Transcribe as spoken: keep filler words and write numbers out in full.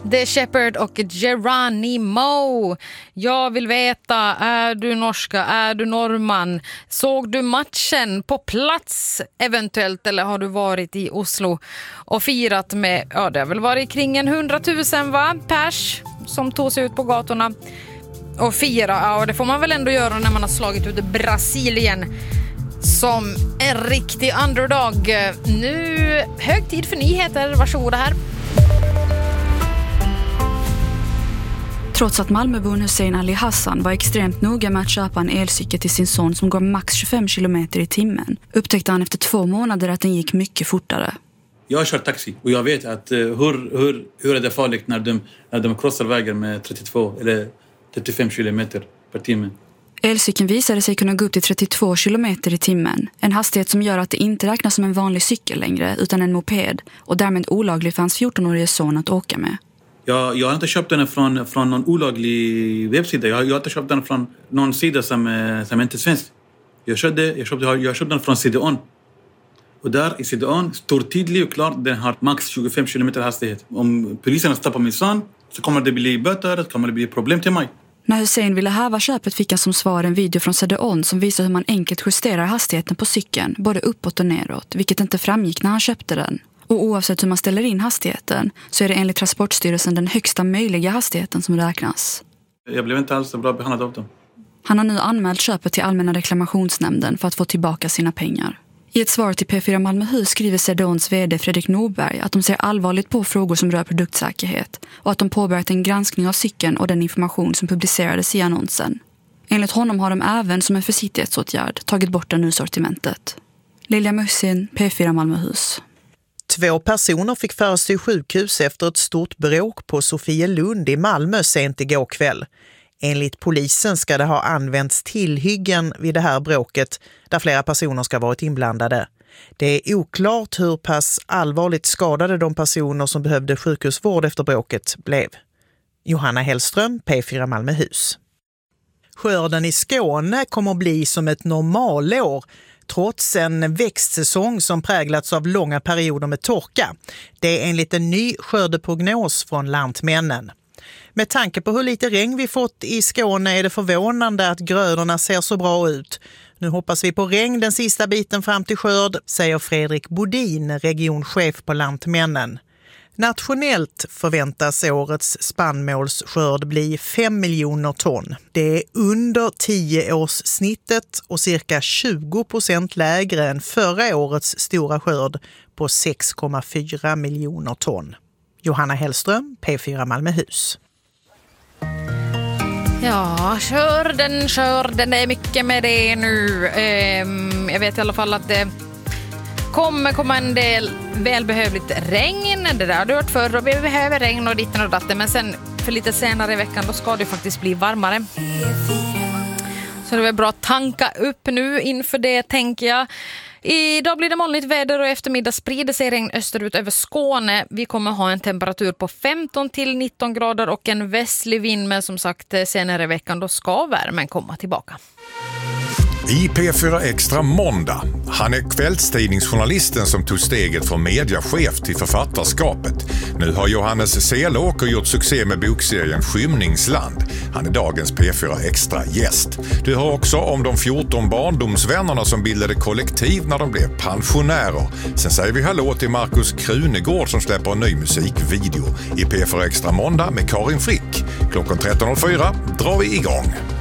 The Shepherd och Geronimo. Jag vill veta, är du norska, är du norrman? Såg du matchen på plats eventuellt, eller har du varit i Oslo och firat med, ja det har väl varit kring en hundratusen va, pers som tog sig ut på gatorna och fira. Ja, det får man väl ändå göra när man har slagit ut Brasilien som en riktig underdog. Nu hög tid för nyheter, varsågoda här. Trots att Malmöbon Hussein Ali Hassan var extremt noga med att köpa en elcykel till sin son som går max tjugofem kilometer i timmen, upptäckte han efter två månader att den gick mycket fortare. Jag kör taxi och jag vet att uh, hur, hur, hur är det farligt när de, när de krossar vägen med trettiotvå eller trettiofem kilometer per timme. Elcykeln visade sig kunna gå upp till trettiotvå kilometer i timmen, en hastighet som gör att det inte räknas som en vanlig cykel längre utan en moped och därmed olaglig för hans fjortonårige son att åka med. Jag, jag har inte köpt den från, från någon olaglig webbsida. Jag, jag har inte köpt den från någon sida som, som inte är svensk. Jag köpte, jag, köpte, jag köpte den från C D O N. Och där i C D O N står tydligt och klart att den har max tjugofem kilometer hastighet. Om polisen stoppar min son så kommer det bli böter, så kommer det bli problem till mig. När Hussein ville häva köpet fick han som svar en video från C D O N som visar hur man enkelt justerar hastigheten på cykeln, både uppåt och neråt, vilket inte framgick när han köpte den. Och oavsett hur man ställer in hastigheten så är det enligt Transportstyrelsen den högsta möjliga hastigheten som räknas. Jag blev inte alls så bra behandlad av dem. Han har nu anmält köpet till Allmänna reklamationsnämnden för att få tillbaka sina pengar. I ett svar till P fyra Malmöhus skriver C D O N:s vd Fredrik Norberg att de ser allvarligt på frågor som rör produktsäkerhet och att de påbörjat en granskning av cykeln och den information som publicerades i annonsen. Enligt honom har de även som en försiktighetsåtgärd tagit bort den ur sortimentet. Lilja Mussin, P fyra Malmöhus. Två personer fick föras till sjukhus efter ett stort bråk på Sofielund i Malmö sent igår kväll. Enligt polisen ska det ha använts tillhyggen vid det här bråket där flera personer ska ha varit inblandade. Det är oklart hur pass allvarligt skadade de personer som behövde sjukhusvård efter bråket blev. Johanna Hellström, P fyra Malmöhus. Skörden i Skåne kommer att bli som ett normalår trots en växtsäsong som präglats av långa perioder med torka. Det är enligt en ny skördeprognos från Lantmännen. Med tanke på hur lite regn vi fått i Skåne är det förvånande att grödorna ser så bra ut. Nu hoppas vi på regn den sista biten fram till skörd, säger Fredrik Bodin, regionchef på Lantmännen. Nationellt förväntas årets spannmålsskörd bli fem miljoner ton. Det är under tio års snittet och cirka tjugo procent lägre än förra årets stora skörd på sex komma fyra miljoner ton. Johanna Hellström, P fyra Malmöhus. Ja, kör den, kör den. Det är mycket med det nu. Ehm, jag vet i alla fall att det kommer komma en del välbehövligt regn. Det där har du hört förr och vi behöver regn och ditten och datten. Men sen för lite senare i veckan då ska det faktiskt bli varmare. Så det är bra att tanka upp nu inför det, tänker jag. Idag blir det molnigt väder och eftermiddag sprider sig regn österut över Skåne. Vi kommer ha en temperatur på femton till nitton grader och en västlig vind. Men som sagt, senare i veckan då ska värmen komma tillbaka. I P fyra Extra måndag. Han är kvällstidningsjournalisten som tog steget från mediachef till författarskapet. Nu har Johannes Selåker gjort succé med bokserien Skymningsland. Han är dagens P fyra Extra gäst. Du hör också om de fjorton barndomsvännerna som bildade kollektiv när de blev pensionärer. Sen säger vi hallå till Markus Krunegård som släpper en ny musikvideo. I P fyra Extra måndag med Karin Frick. Klockan tretton noll fyra drar vi igång.